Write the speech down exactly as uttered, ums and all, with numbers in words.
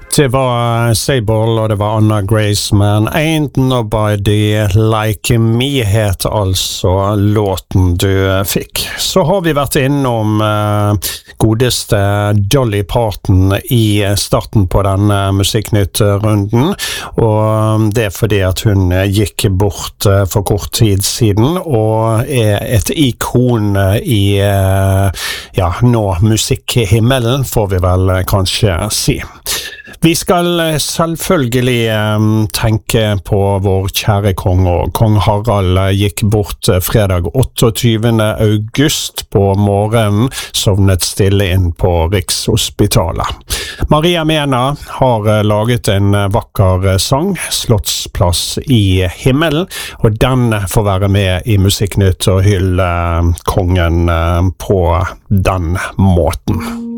Det var Sable, og det var Anna Grace, men Ain't Nobody Like Me het altså låten du fikk. Så har vi vært innom uh, godeste Dolly Parton i starten på denne Musikknytt-runden, og det er fordi at hun gikk bort uh, for kort tid siden, og er et ikon i uh, ja, nå musikkhimmelen, får vi vel kanskje si. Vi skal selvfølgelig um, tenke på vår kjære kong, og kong Harald gikk bort fredag otteogtyvende august på morgenen, sovnet stille inn på Rikshospitalet. Maria Mena har laget en vakker sang, Slottsplass i himmelen, og den får være med i Musikknytt og hylle kongen på den måten.